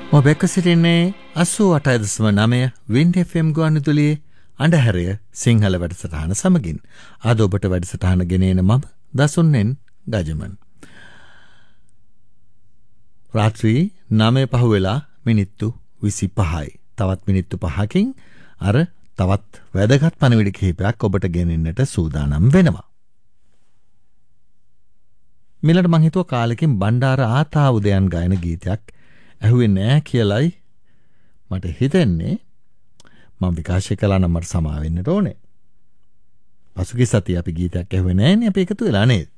ඔබ එක්ක සිටින්නේ 88.9 වින්ඩ් FM ගුවන්විදුලියේ අඳුරය සිංහල වැඩසටහන සමගින්. අද ඔබට වැඩසටහන ගෙනෙන මම දසුන්නෙන් ගජමන්. රාත්‍රී 9 පහුවෙලා මිනිත්තු 25යි. තවත් මිනිත්තු 5කින් අර තවත් වැදගත් පණිවිඩ කිහිපයක් ඔබට ගෙනෙන්නට සූදානම් වෙනවා. මිලට මං හිතුවා කාලෙකින් බණ්ඩාර ආතා උදයන් ගායන ගීතයක් ඇහුවේ නෑ කියලයි මට හිතෙන්නේ. මම විකාශය කළා නම් මට සමා වෙන්නට ඕනේ. පසුගිය සතියේ අපි ගීතයක් ඇහුවේ නෑනේ අපි එකතු වෙලා නේද?